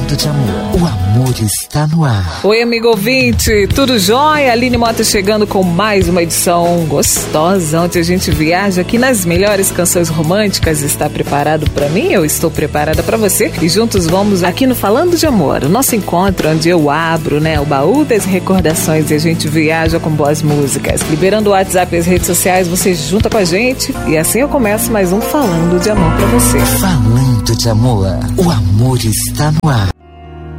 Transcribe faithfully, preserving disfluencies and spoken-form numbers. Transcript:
Falando de amor, o amor está no ar. Oi, amigo ouvinte, tudo jóia? Aline Mota chegando com mais uma edição gostosa, onde a gente viaja aqui nas melhores canções românticas. Está preparado para mim? Eu estou preparada para você. E juntos vamos aqui no Falando de Amor, o nosso encontro onde eu abro, né, o baú das recordações e a gente viaja com boas músicas. Liberando o WhatsApp e as redes sociais, você junta com a gente e assim eu começo mais um Falando de Amor para você. Falando de amor, o amor está no ar.